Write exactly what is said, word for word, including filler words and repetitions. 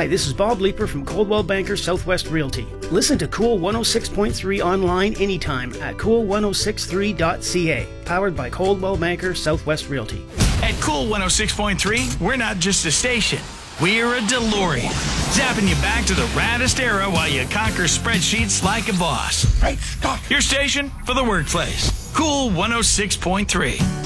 Hi, this is Bob Leeper from Coldwell Banker Southwest Realty. Listen to Cool one oh six point three online anytime at cool one oh six three dot c a. Powered by Coldwell Banker Southwest Realty. At Cool one oh six point three, we're not just a station. We're a DeLorean. Zapping you back to the raddest era while you conquer spreadsheets like a boss. Great Scott! Your station for the workplace. Cool one oh six point three.